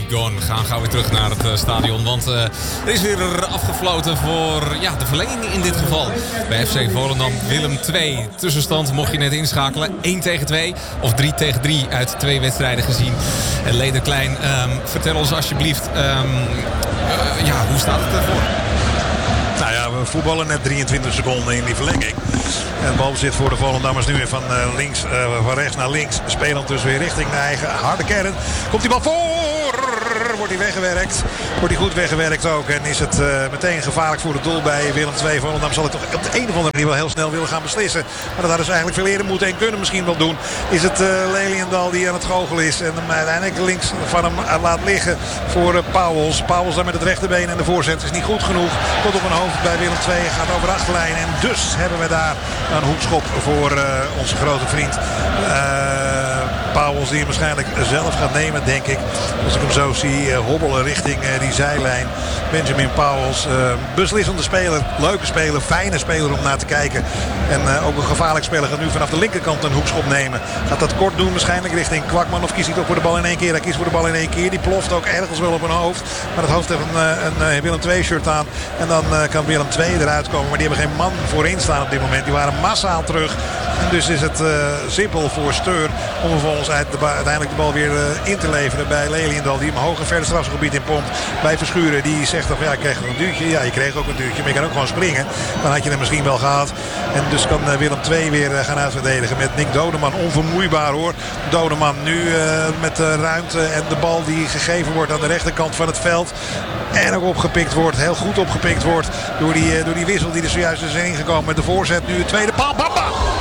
Gone. We gaan gauw weer terug naar het stadion. Want er is weer afgefloten voor de verlenging in dit geval. Bij FC Volendam Willem 2. Tussenstand mocht je net inschakelen. 1-2 of 3-3 uit 2 wedstrijden gezien. En Leder Klein, vertel ons alsjeblieft, hoe staat het ervoor? Nou ja, we voetballen net 23 seconden in die verlenging. En de balbezit voor de Volendammers nu weer van rechts naar links. Spelend dus weer richting de eigen harde kern. Komt die bal voor! Wordt hij weggewerkt. Wordt hij goed weggewerkt ook. En is het meteen gevaarlijk voor het doel bij Willem II. Volendam zal het toch op de een of andere manier wel heel snel willen gaan beslissen. Maar dat hadden ze eigenlijk veel eerder moeten en kunnen misschien wel doen. Is het Leliendal die aan het goochelen is. En hem uiteindelijk links van hem laat liggen voor Pauwels. Pauwels daar met het rechterbeen en de voorzet is niet goed genoeg. Tot op een hoofd bij Willem II. Gaat over de achterlijn. En dus hebben we daar een hoekschop voor onze grote vriend. Pauwels die hem waarschijnlijk zelf gaat nemen, denk ik. Als ik hem zo zie hobbelen richting die zijlijn. Benjamin Pauwels, beslissende speler, leuke speler, fijne speler om naar te kijken. En ook een gevaarlijk speler gaat nu vanaf de linkerkant een hoekschop nemen. Gaat dat kort doen waarschijnlijk richting Kwakman of kiest hij toch voor de bal in één keer? Hij kiest voor de bal in één keer. Die ploft ook ergens wel op een hoofd. Maar het hoofd heeft een Willem II shirt aan. En dan kan Willem II eruit komen. Maar die hebben geen man voorin staan op dit moment. Die waren massaal terug. En dus is het simpel voor Steur om vervolgens uiteindelijk de bal weer in te leveren bij Leliendal. Die hem hoog en verder strafgebied in pompt. Bij Verschuren die zegt dat ik kreeg een duwtje. Ja, je kreeg ook een duwtje. Maar je kan ook gewoon springen. Dan had je hem misschien wel gehad. En dus kan Willem II weer gaan uitverdedigen met Nick Dodeman. Onvermoeibaar hoor. Dodeman nu met de ruimte en de bal die gegeven wordt aan de rechterkant van het veld. En ook opgepikt wordt. Heel goed opgepikt wordt door die wissel die er zojuist is ingekomen. Met de voorzet nu de tweede paal. Bamba!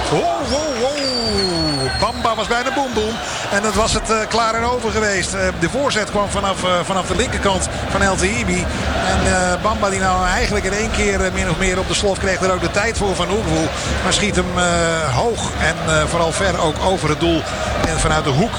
Bamba was bijna boem boem. En dat was het klaar en over geweest. De voorzet kwam vanaf de linkerkant van El Tahibi. En Bamba die nou eigenlijk in één keer min of meer op de slof kreeg er ook de tijd voor van Oerwoel. Maar schiet hem hoog en vooral ver ook over het doel. En vanuit de hoek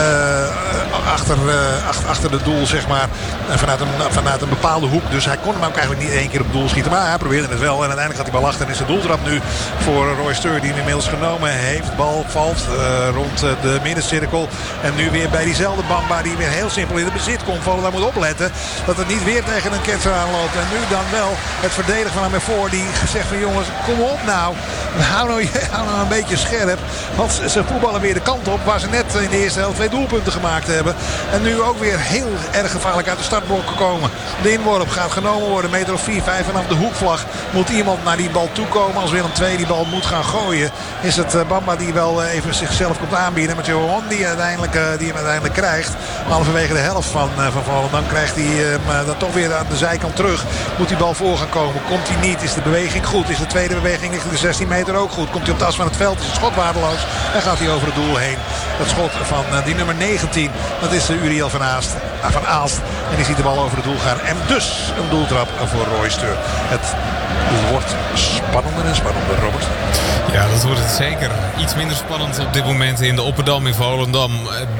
achter het doel zeg maar. Vanuit een bepaalde hoek. Dus hij kon hem ook eigenlijk niet één keer op het doel schieten. Maar hij probeerde het wel. En uiteindelijk gaat die bal achter. En is de doeltrap nu voor Roy Steur die hem inmiddels genomen heeft. Bal valt rond de middencirkel. En nu weer bij diezelfde Bamba die weer heel simpel in het bezit komt. Volendam moet opletten dat het niet weer tegen een ketser aanloopt. En nu dan wel het verdedigen van Amerfoor die zegt van jongens kom op nou. Hou nou een beetje scherp. Want ze voetballen weer de kant op waar ze net in de eerste helft 2 doelpunten gemaakt hebben. En nu ook weer heel erg gevaarlijk uit de startblok gekomen. De inworp gaat genomen worden. Meter of 4-5 vanaf de hoekvlag moet iemand naar die bal toe komen. Als Willem II die bal moet gaan gooien is het Bamba die wel even zichzelf komt aanbieden. Met Johan die hem uiteindelijk krijgt. Halverwege de helft van Volendam krijgt hij dan toch weer aan de zijkant terug. Moet die bal voor gaan komen. Komt hij niet is de beweging goed. Is de tweede beweging richting de 16 meter ook goed. Komt hij op de as van het veld is het schot waardeloos. En gaat hij over het doel heen. Het schot van die nummer 19. Dat is Uriel van Aalst. En die ziet de bal over het doel gaan. En dus een doeltrap voor Roy Steur. Het wordt spannender en spannender, Robert. Ja, dat wordt het zeker. Iets minder spannend op dit moment in de Opperdam in Volendam.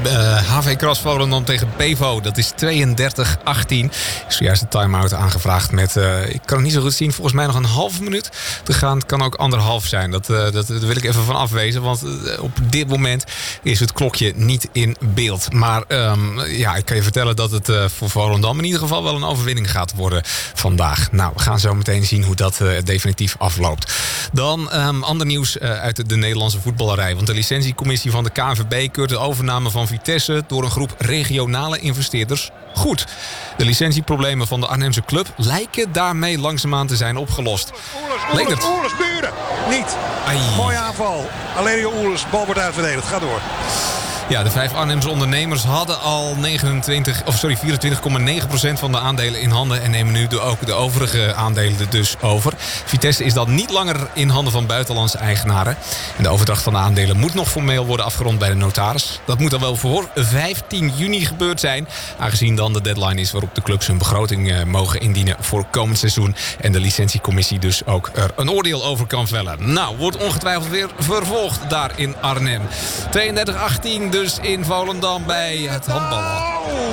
HV Kras Volendam tegen Bevo. Dat is 32-18. Zojuist een time-out aangevraagd met... ik kan het niet zo goed zien. Volgens mij nog een halve minuut te gaan. Het kan ook 1,5 zijn. Dat wil ik even van afwezen. Want op dit moment is het klokje niet in beeld. Maar ik kan je vertellen dat het voor Volendam in ieder geval wel een overwinning gaat worden vandaag. Nou, we gaan zo meteen zien hoe dat definitief afloopt. Dan ander nieuws uit de Nederlandse voetballerij. Want de licentiecommissie van de KNVB keurt de overname van Vitesse door een groep regionale investeerders goed. De licentieproblemen van de Arnhemse club lijken daarmee langzaamaan te zijn opgelost. Oelers, Buren. Niet. Mooie aanval. Alerio Oelers, bal wordt uitverdedigd. Ga door. Ja, de 5 Arnhemse ondernemers hadden al 24,9% van de aandelen in handen en nemen nu ook de overige aandelen dus over. Vitesse is dan niet langer in handen van buitenlandse eigenaren. En de overdracht van de aandelen moet nog formeel worden afgerond bij de notaris. Dat moet dan wel voor 15 juni gebeurd zijn, aangezien dan de deadline is waarop de clubs hun begroting mogen indienen voor komend seizoen. En de licentiecommissie dus ook er een oordeel over kan vellen. Nou, wordt ongetwijfeld weer vervolgd daar in Arnhem. 32-18 dus. dus in Volendam bij het handballen.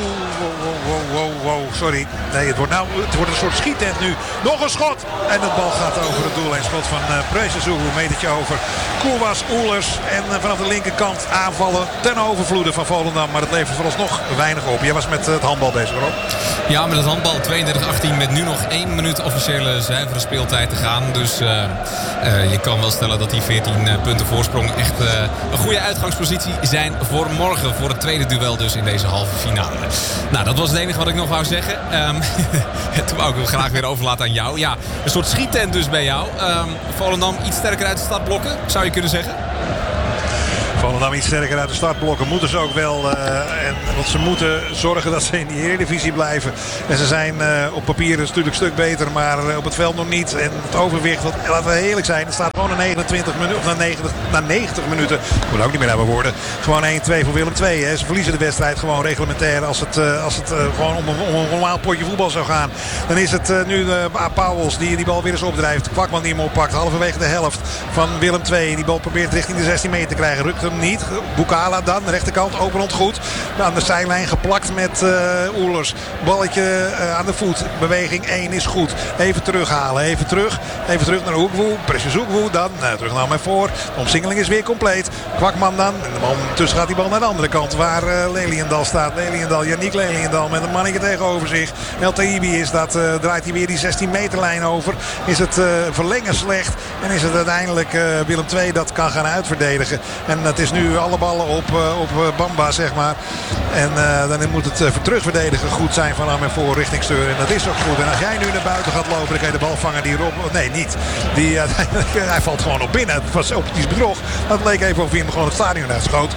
Wow. Sorry. Nee, het wordt een soort schiettent nu. Nog een schot. En de bal gaat over het doel. Een schot van Precious Oegwu. Een metertje over. Koelwas, Oelers. En vanaf de linkerkant aanvallen ten overvloede van Volendam. Maar het levert vooralsnog weinig op. Jij was met het handbal bezig, Rob. Ja, met het handbal 32-18 met nu nog 1 minuut officiële zuivere speeltijd te gaan. Dus je kan wel stellen dat die 14 punten voorsprong echt een goede uitgangspositie zijn voor morgen. Voor het tweede duel dus in deze halve finale. Nou, dat was het enige wat ik nog wou zeggen. Toen wou ik hem graag weer overlaten aan jou. Ja, een soort schiettent dus bij jou. Volendam iets sterker uit de startblokken, zou je kunnen zeggen? Volendam iets sterker uit de startblokken. Moeten ze ook wel. Want ze moeten zorgen dat ze in die Eredivisie blijven. En ze zijn op papier een stuk beter. Maar op het veld nog niet. En het overwicht, laten we eerlijk zijn. Het staat gewoon na 29 minuten. Of na 90 minuten. Ik moet ook niet meer hebben woorden. Gewoon 1-2 voor Willem II. Hè. Ze verliezen de wedstrijd gewoon reglementair. Als het gewoon om een normaal potje voetbal zou gaan. Dan is het nu Pauwels die bal weer eens opdrijft. Kwakman die hem oppakt. Halverwege de helft van Willem II. Die bal probeert richting de 16 meter te krijgen. Rukt hem niet. Bukala dan, de rechterkant, open goed. Aan de zijlijn geplakt met Oelers. Balletje aan de voet. Beweging 1 is goed. Even terughalen, even terug naar Oegwu. Precious Oegwu dan, terug naar mij voor. De omsingeling is weer compleet. Kwakman dan. En ondertussen gaat die bal naar de andere kant waar Leliendal staat. Yannick Leliendal met een mannetje tegenover zich. El Taibi is dat, draait hij weer die 16 meter lijn over. Is het verlengen slecht. En is het uiteindelijk Willem II dat kan gaan uitverdedigen. En het is nu alle ballen op Bamba, zeg maar. En dan moet het terugverdedigen goed zijn van Amervoor richting Steur. En dat is ook goed. En als jij nu naar buiten gaat lopen, dan kan je de bal vangen die Rob... Nee, niet. Hij valt gewoon op binnen. Het was optisch bedrog. Dat leek even of hij hem gewoon het stadion uitschoot.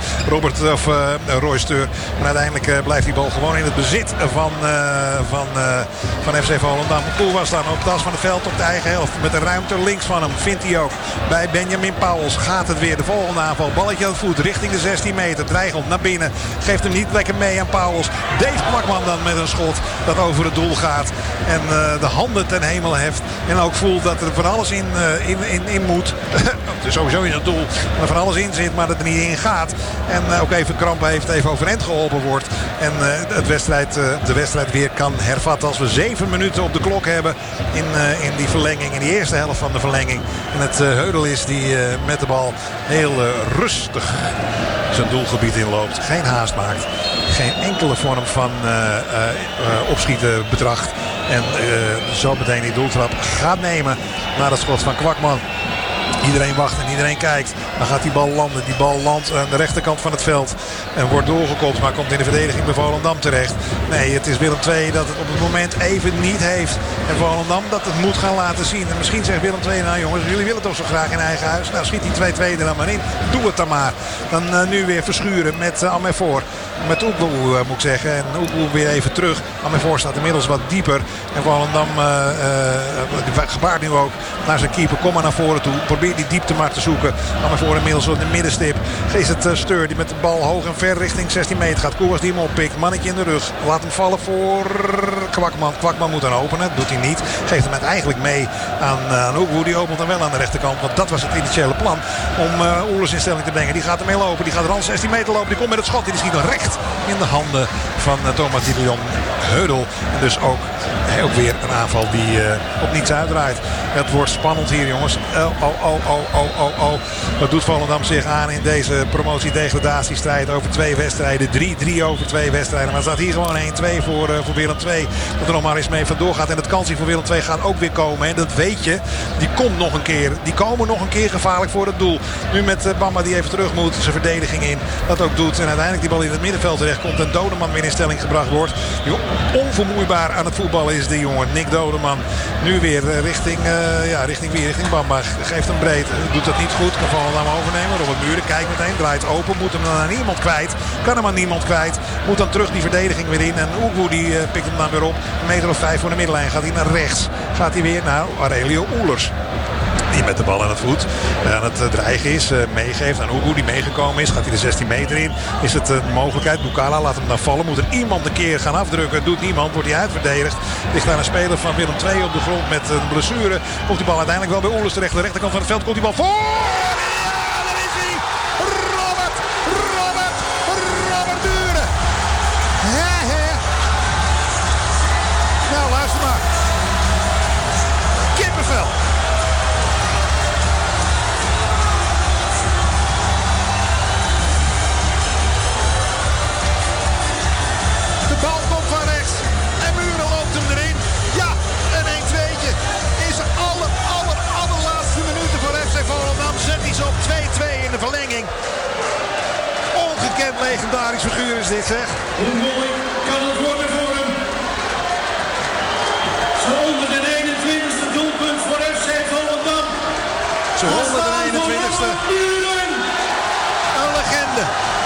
Roy Steur. Maar uiteindelijk blijft die bal gewoon in het bezit van FC Volendam. Koelwas dan op de as van het veld op de eigen helft. Met de ruimte links van hem. Vindt hij ook. Bij Benjamin Pauwels gaat het weer. De volgende aanval. Balletje aan het voet richting de 16 meter. Dreigend naar binnen. Geeft hem niet lekker mee aan Pauwels. Deze Plakman dan met een schot dat over het doel gaat. En de handen ten hemel heft. En ook voelt dat er van alles in moet. Dus sowieso in het doel. Dat er van alles in zit, maar dat er niet in gaat. En ook even kramp heeft, even overeind geholpen wordt. En de wedstrijd weer kan hervatten. Als we 7 minuten op de klok hebben in die verlenging. In die eerste helft van de verlenging. En het Heudel is die met de bal heel rustig zijn doelgebied inloopt. Geen haast maakt. Geen enkele vorm van opschieten betracht. En zo meteen die doeltrap gaat nemen naar het schot van Kwakman. Iedereen wacht en iedereen kijkt. Dan gaat die bal landen. Die bal landt aan de rechterkant van het veld. En wordt doorgekopt, maar komt in de verdediging bij Volendam terecht. Nee, het is Willem II dat het op het moment even niet heeft. En Volendam dat het moet gaan laten zien. En misschien zegt Willem II, nou jongens, jullie willen toch zo graag in eigen huis. Nou, schiet die 2-2 er dan maar in. Doe het dan maar. Dan nu weer Verschuren met Amervoor. Met Oegwu moet ik zeggen. En Oegwu weer even terug. Amervoor staat inmiddels wat dieper. En Volendam gebaart nu ook naar zijn keeper. Kom maar naar voren toe. Probeer die diepte maar te zoeken. Amervoor inmiddels op de middenstip. Is het Steur die met de bal hoog en ver richting 16 meter gaat. Koers die hem oppikt. Mannetje in de rug. Laat hem vallen voor Kwakman. Kwakman moet dan openen. Doet hij niet. Geeft hem het eigenlijk mee aan Oegwu. Die opent dan wel aan de rechterkant. Want dat was het initiële plan. Om Oelers in stelling te brengen. Die gaat ermee lopen. Die gaat rand 16 meter lopen. Die komt met het schot. Die schiet dan recht in de handen van Thomas Didion Heudel. En dus ook weer een aanval die op niets uitdraait. Het wordt spannend hier, jongens. Wat doet Volendam zich aan in deze promotie-degradatiestrijd over 2 wedstrijden. 3-3 over 2 wedstrijden. Maar staat hier gewoon 1-2 voor Willem II. Dat er nog maar eens mee vandoor gaat. En het kansje voor Willem II gaat ook weer komen. En dat weet je. Die komt nog een keer. Die komen nog een keer gevaarlijk voor het doel. Nu met Bamba die even terug moet. Zijn verdediging in. Dat ook doet. En uiteindelijk die bal in het middenveld terecht komt. En Dodeman weer in stelling gebracht wordt. Onvermoeibaar aan het voetballen is die jongen. Nick Dodeman. Nu weer richting Bamba. Geeft hem breed. Doet dat niet goed. Kan Volendam overnemen. Robert Muren kijkt meteen. Draait open. Moet hem dan aan niemand kwijt. Kan hem aan niemand kwijt. Moet dan terug die verdediging weer in. En Oegwu die pikt hem dan weer op. 1 meter of 5 voor de middenlijn. Gaat hij naar rechts. Gaat hij weer naar Aurelio Oelers. Die met de bal aan het voet aan het dreigen is. Meegeeft aan Oegwu die meegekomen is. Gaat hij de 16 meter in. Is het een mogelijkheid. Bukala laat hem dan vallen. Moet er iemand een keer gaan afdrukken. Doet niemand. Wordt hij uitverdedigd. Ligt daar een speler van Willem II op de grond met een blessure. Komt die bal uiteindelijk wel bij Oelers terecht. De rechterkant van het veld komt die bal voor. Ja, daar is hij. in de verlenging. Ongekend legendarisch figuur is dit, zeg. Hoe mooi kan het worden voor hem? Zijn 121ste doelpunt voor FC Volendam. Zijn 121ste. Een legende.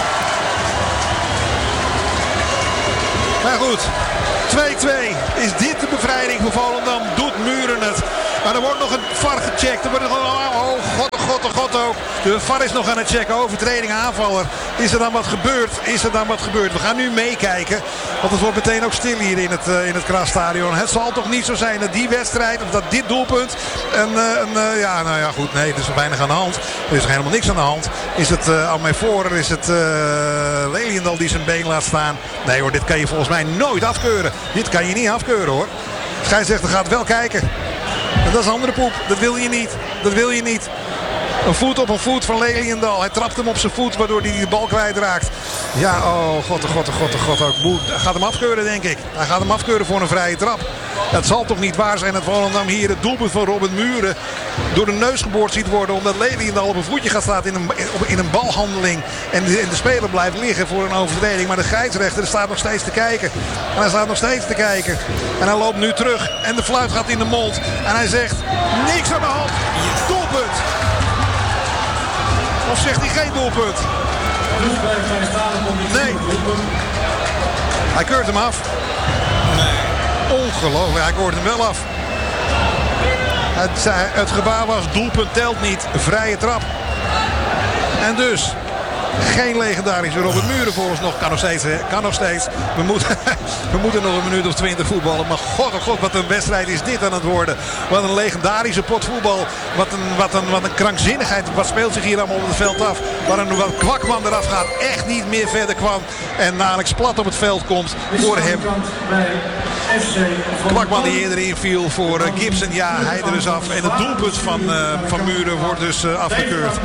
Maar goed, 2-2. Is dit de bevrijding voor Volendam? Doet Muren het. Maar er wordt nog een VAR gecheckt. Er wordt nog oh god ook. De VAR is nog aan het checken. Overtreding aanvaller. Is er dan wat gebeurd? We gaan nu meekijken. Want het wordt meteen ook stil hier in het Krasstadion. Het zal toch niet zo zijn dat die wedstrijd, of dat dit doelpunt goed, nee, er is weinig aan de hand. Er is helemaal niks aan de hand. Is het al mij voor? Is het Leliendal die zijn been laat staan? Nee hoor, dit kan je volgens mij nooit afkeuren. Dit kan je niet afkeuren hoor. Scheidsrechter gaat wel kijken. En dat is andere poep. Dat wil je niet. Een voet op een voet van Leliendal. Hij trapt hem op zijn voet waardoor hij de bal kwijtraakt. Ja, oh god. Ook. Hij gaat hem afkeuren, denk ik. Hij gaat hem afkeuren voor een vrije trap. Het zal toch niet waar zijn dat Volendam hier het doelpunt van Robin Muren door de neus geboord ziet worden. Omdat Leliendal op een voetje gaat staan in een balhandeling. En de speler blijft liggen voor een overtreding. Maar de scheidsrechter staat nog steeds te kijken. En hij loopt nu terug. En de fluit gaat in de mond. En hij zegt, niks aan de hand. Doelpunt. Of zegt hij geen doelpunt? Nee. Hij keurt hem af. Nee. Ongelooflijk, hij keurt hem wel af. Het gebaar was, doelpunt telt niet, vrije trap. En dus, geen legendarische Robert Muren voor ons nog. Kan nog steeds. We moeten nog een minuut of 20 voetballen. Maar god, wat een wedstrijd is dit aan het worden. Wat een legendarische pot voetbal. Wat een krankzinnigheid. Wat speelt zich hier allemaal op het veld af. Waar Kwakman eraf gaat. Echt niet meer verder kwam. En Alex Plat op het veld komt voor hem. Kwakman die eerder inviel voor Gibson. Ja, hij er dus af. En het doelpunt van Muren wordt dus afgekeurd.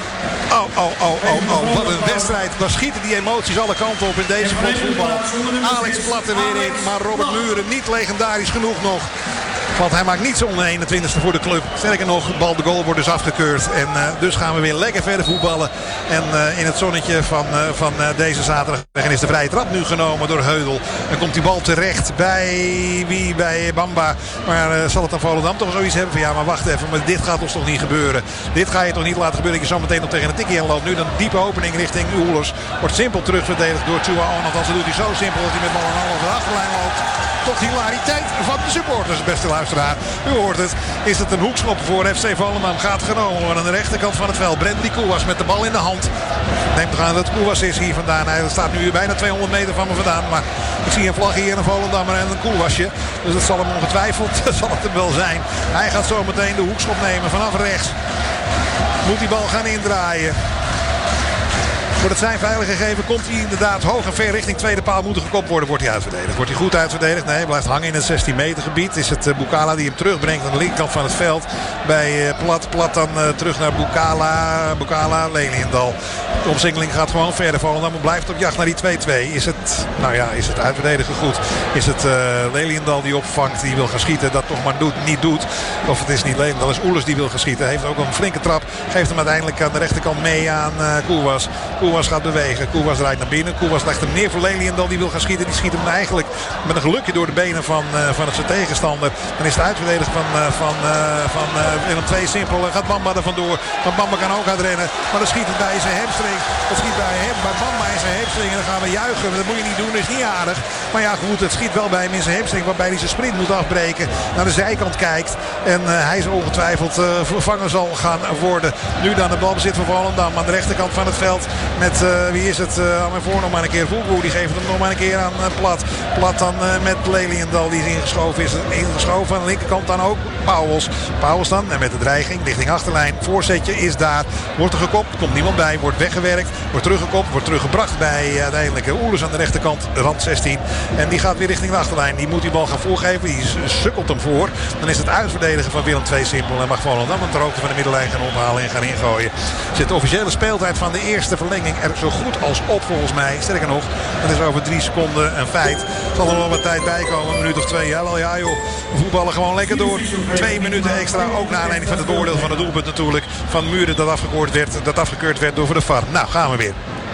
Oh, wat een wedstrijd. Dan schieten die emoties alle kanten op in deze voetbal. Alex Plat er weer in, maar Robert Muren niet legendarisch genoeg nog. Want hij maakt niet zo'n 21ste voor de club. Sterker nog, de goal wordt dus afgekeurd. En dus gaan we weer lekker verder voetballen. En in het zonnetje van deze zaterdag. En is de vrije trap nu genomen door Heudel. Dan komt die bal terecht bij Bamba. Maar zal het dan Volendam toch zoiets hebben van ja, maar wacht even. Maar dit gaat ons toch niet gebeuren. Dit ga je toch niet laten gebeuren dat je zo meteen nog tegen een tikkie aanloopt. Nu dan een diepe opening richting Oelers. Wordt simpel terugverdedigd door Chua On. Althans, doet hij zo simpel dat hij met bal en al over de achterlijn loopt. Tot hilariteit van de supporters, beste luisteraar. U hoort het. Is het een hoekschop voor FC Volendam? Gaat genomen aan de rechterkant van het veld. Bradley Koewas met de bal in de hand. Neemt toch aan dat Koewas is hier vandaan. Hij staat nu bijna 200 meter van me vandaan. Maar ik zie een vlag hier, een Volendammer en een Koewasje. Dus dat zal hem ongetwijfeld zal het hem wel zijn. Hij gaat zo meteen de hoekschop nemen vanaf rechts. Moet die bal gaan indraaien. Wordt het zijn veilig gegeven, komt hij inderdaad hoog en ver richting tweede paal. Moet er gekopt worden, wordt hij uitverdedigd. Wordt hij goed uitverdedigd? Nee, hij blijft hangen in het 16 meter gebied. Is het Bukala die hem terugbrengt aan de linkerkant van het veld. Bij Plat dan terug naar Bukala, Leliendal. De omsingeling gaat gewoon verder. Volendam blijft op jacht naar die 2-2. Is het uitverdedigen goed? Is het Leliendal die opvangt, die wil gaan schieten, dat toch maar niet doet? Of het is niet Leliendal, het is Oelers die wil gaan schieten. Heeft ook een flinke trap. Geeft hem uiteindelijk aan de rechterkant mee aan Koewas. Koewas gaat bewegen. Koewas draait naar binnen. Koewas legt hem neer voor Leliendal. Die wil gaan schieten. Die schiet hem eigenlijk met een gelukje door de benen van zijn tegenstander. Dan is het uitverdedigen van Willem II simpel. Gaat Bamba er vandoor. Want Bamba kan ook uitrennen. Maar dan schiet het bij zijn hamstring. Het schiet bij Bamba in zijn hamstring. En dan gaan we juichen. Dat moet je niet doen. Dat is niet aardig. Maar ja goed, het schiet wel bij hem in zijn hamstring. Waarbij hij zijn sprint moet afbreken. Naar de zijkant kijkt. En hij is ongetwijfeld vervangen zal gaan worden. Nu dan de balbezit van Volendam aan de rechterkant van het veld. Met wie is het? Aan mijn voor nog maar een keer. Voelboer die geeft hem nog maar een keer aan Plat. Plat dan met Leliendal die is ingeschoven. Is ingeschoven aan de linkerkant dan ook Pauwels. Pauwels dan en met de dreiging richting achterlijn. Voorzetje is daar. Wordt er gekopt. Komt niemand bij. Wordt weggewerkt. Wordt teruggekopt. Wordt teruggebracht bij uiteindelijk Oelers aan de rechterkant. Rand 16. En die gaat weer richting de achterlijn. Die moet die bal gaan voorgeven. Die sukkelt hem voor. Dan is het uitverdedigen van Willem II simpel. En mag Volendam hem ter hoogte van de middenlijn gaan ophalen en gaan ingooien. Zit de officiële speeltijd van de eerste verlenging er zo goed als op volgens mij. Sterker nog, dat is over 3 seconden een feit. Zal er wel wat tijd bij komen, een minuut of 2. Jawel, ja joh. We voetballen gewoon lekker door. 2 minuten extra. Ook naar aanleiding van het oordeel van het doelpunt natuurlijk. Van Muren dat afgekeurd werd door de VAR. Nou, gaan we weer.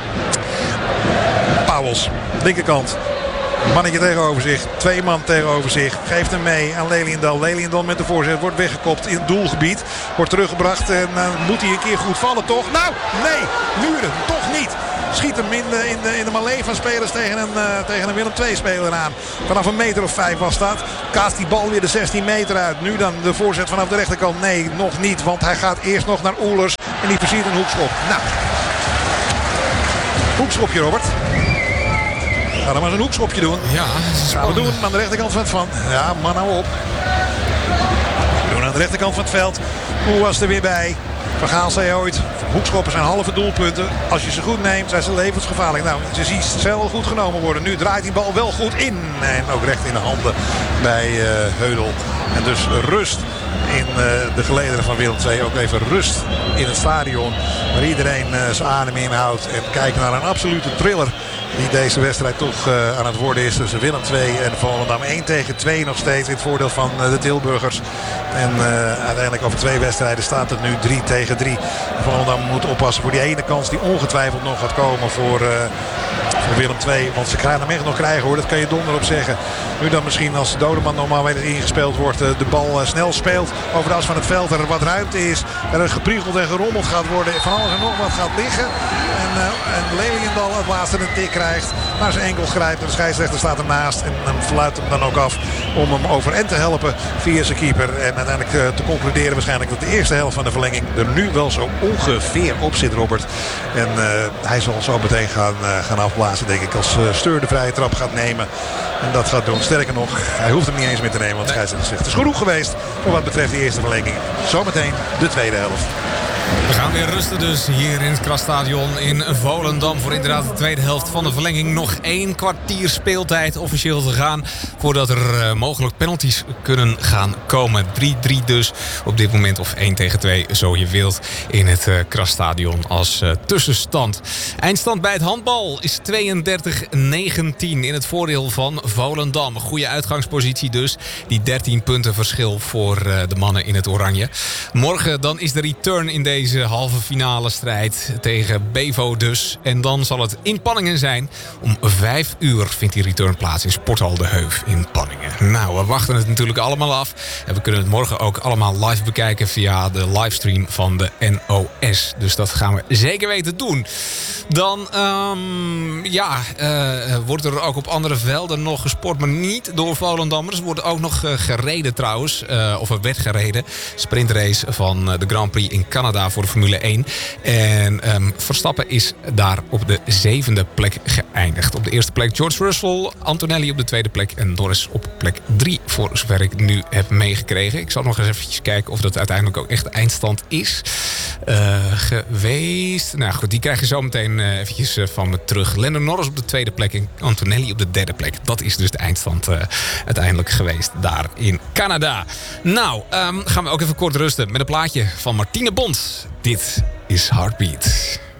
Pauwels, linkerkant. Mannetje tegenover zich, 2 man tegenover zich. Geeft hem mee aan Leliendal. Leliendal met de voorzet wordt weggekopt in het doelgebied. Wordt teruggebracht en moet hij een keer goed vallen toch? Nou, nee, Muren, toch niet. Schiet hem in de melee van spelers tegen een Willem II-speler aan. Vanaf een meter of 5 was dat. Kaast die bal weer de 16 meter uit. Nu dan de voorzet vanaf de rechterkant. Nee, nog niet, want hij gaat eerst nog naar Oelers. En die versiert een hoekschop. Nou, hoekschopje Robert. Ga dan maar eens een hoekschopje doen. Ja, gaan we doen aan de rechterkant van het veld. Ja, man, hou op. We doen aan de rechterkant van het veld. Hoe was er weer bij? Van Gaal zei ooit, hoekschoppen zijn halve doelpunten. Als je ze goed neemt, zijn ze levensgevaarlijk. Nou, ze ziet zelf goed genomen worden. Nu draait die bal wel goed in. En ook recht in de handen bij Heudel. En dus rust in de gelederen van Willem II. Ook even rust in het stadion. Waar iedereen zijn adem inhoudt. En kijkt naar een absolute thriller. Die deze wedstrijd toch aan het worden is tussen Willem II en Volendam. 1-2 nog steeds in het voordeel van de Tilburgers. En uiteindelijk over 2 wedstrijden staat het nu 3-3. Volendam moet oppassen voor die ene kans die ongetwijfeld nog gaat komen voor Willem II. Want ze gaan hem echt nog krijgen hoor, dat kan je donder op zeggen. Nu dan misschien als Dodeman normaal weer ingespeeld wordt. De bal snel speelt over de as van het veld. Er wat ruimte is. Er gepriegeld en gerommeld gaat worden. Van alles en nog wat gaat liggen. En Leliendal het laatste een tik krijgt. Naar zijn enkels grijpt. En de scheidsrechter staat ernaast. En fluit hem dan ook af om hem overeind te helpen via zijn keeper. En uiteindelijk te concluderen waarschijnlijk dat de eerste helft van de verlenging er nu wel zo ongeveer op zit, Robert. En hij zal zo meteen gaan afblazen, denk ik. Als Steur de vrije trap gaat nemen. En dat gaat doen. Sterker nog, hij hoeft hem niet eens meer te nemen. Want de scheidsrechter zegt, het is genoeg geweest voor wat betreft de eerste verlenging. Zometeen de tweede helft. We gaan weer rusten dus hier in het Krasstadion in Volendam. Voor inderdaad de tweede helft van de verlenging. Nog 1 kwartier speeltijd officieel te gaan. Voordat er mogelijk penalties kunnen gaan komen. 3-3 dus op dit moment. Of 1-2 zo je wilt in het Krasstadion als tussenstand. Eindstand bij het handbal is 32-19 in het voordeel van Volendam. Goede uitgangspositie dus. Die 13 punten verschil voor de mannen in het oranje. Morgen dan is de return in deze halve finale strijd tegen Bevo dus. En dan zal het in Panningen zijn. Om 5 uur vindt die return plaats in Sporthal De Heuf in Panningen. Nou, we wachten het natuurlijk allemaal af. En we kunnen het morgen ook allemaal live bekijken via de livestream van de NOS. Dus dat gaan we zeker weten doen. Dan wordt er ook op andere velden nog gesport, maar niet door Volendammers. Er wordt ook nog gereden trouwens, of er werd gereden. Sprintrace van de Grand Prix in Canada voor de Formule 1. En Verstappen is daar op de 7e plek geëindigd. Op de eerste plek George Russell, Antonelli op de tweede plek en Norris op plek 3, voor zover ik nu heb meegekregen. Ik zal nog eens eventjes kijken of dat uiteindelijk ook echt de eindstand is geweest. Nou goed, die krijg je zo meteen eventjes van me terug. Lando Norris op de tweede plek en Antonelli op de derde plek. Dat is dus de eindstand uiteindelijk geweest daar in Canada. Nou, gaan we ook even kort rusten met een plaatje van Martine Bond. Dit is Heartbeat.